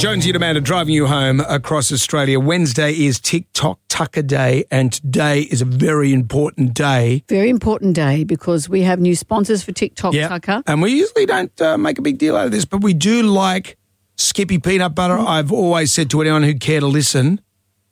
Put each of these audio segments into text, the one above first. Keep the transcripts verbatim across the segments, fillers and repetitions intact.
Jonesy and Amanda driving you home across Australia. Wednesday is TikTok Tucker Day, and today is a very important day. Very important day because we have new sponsors for TikTok Yep. Tucker. And we usually don't uh, make a big deal out of this, but we do like Skippy peanut butter. Mm. I've always said to anyone who care to listen,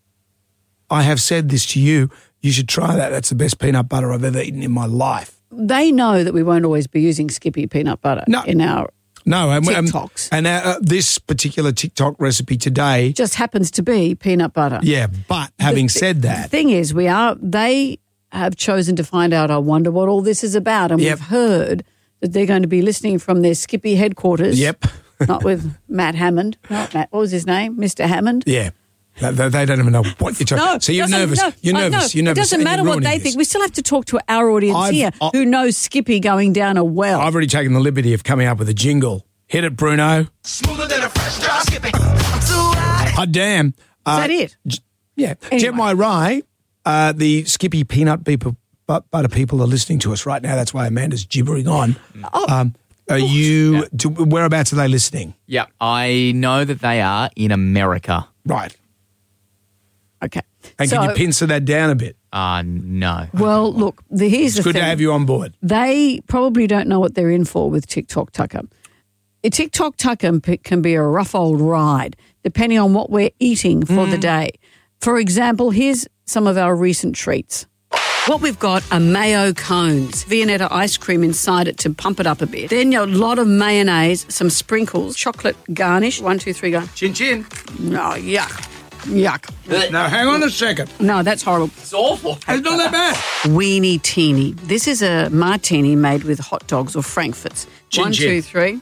I have said this to you, you should try that. That's the best peanut butter I've ever eaten in my life. They know that we won't always be using Skippy peanut butter No. in our No, and, um, TikToks. and uh, this particular TikTok recipe today, just happens to be peanut butter. yeah, but having The thi- said The that, thing is, we are they have chosen to find out, I wonder what all this is about, and Yep. we've heard that they're going to be listening from their Skippy headquarters. Yep. Not with Matt Hammond. Not Matt. What was his name? Mister Hammond? yeah, they, they they don't even know what you're talking No, about. So you're doesn't- nervous. no, you're I- nervous. no, you're nervous. It doesn't and matter you're what they ruining think. this. We still have to talk to our audience I've- here I- who knows Skippy going down a well. I've already taken the liberty of coming up with a jingle. Hit it, Bruno. Smoother than a fresh drop skipping. I'm too high. Oh, damn. Is Uh, that it? Yeah. Anyway. Jet My Rye, uh, the Skippy peanut people, but, butter people are listening to us right now. That's why Amanda's gibbering on. Oh, Um, are you, do, whereabouts are they listening? Yeah, I know that they are in America. Right. okay. And So- can you pincer that down a bit? Uh, no. Well, look, the, here's It's the good thing. to have you on board. They probably don't know what they're in for with TikTok Tucker. A TikTok Tucker p- can be a rough old ride, depending on what we're eating for Mm. the day. For example, here's some of our recent treats. What we've got are mayo cones, Viennetta ice cream inside it to pump it up a bit. Then a lot of mayonnaise, some sprinkles, chocolate garnish. One, two, three, go. Chin chin. No, yuck. Yuck. Now, hang on a second. No, that's horrible. It's awful. It's not that bad. Weenie teeny. This is a martini made with hot dogs or frankfurts. Chin One, chin. two, three.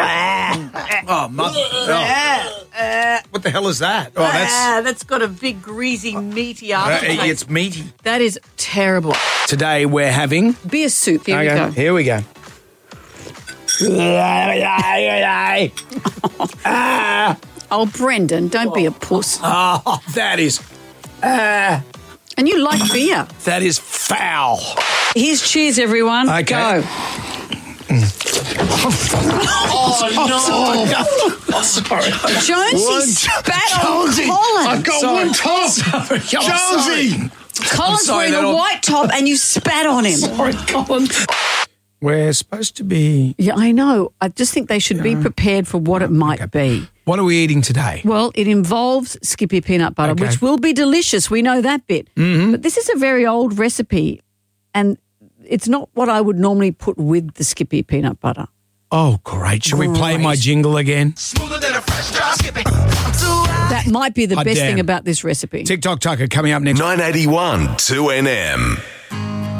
Oh, mother. Oh. What the hell is that? Oh, that's. Ah, that's got a big, greasy, meaty Uh, aftertaste. it's meaty. That is terrible. Today we're having. Beer soup. Here Okay, we go. Here we go. Oh, Brendan, don't be a puss. Oh, that is. Uh, And you like beer. that is foul. Here's cheers, everyone. Okay. Go. Oh, sorry. Jonesy spat on Jonesy, Colin. I've got one top. Jonesy. Colin's sorry, wearing a that'll- white top and you spat on him. Sorry, Colin. We're supposed to be. Yeah, I know. I just think they should be prepared for what it might be. What are we eating today? Well, it involves Skippy peanut butter, Okay. which will be delicious. We know that bit. Mm-hmm. But this is a very old recipe, and it's not what I would normally put with the Skippy peanut butter. Oh, great. Should we play Great. my jingle again? Smoother than a fresh drop skipping. I'm too high. That might be the Oh, best damn. thing about this recipe. TikTok Tucker coming up next. nine eighty-one two N M.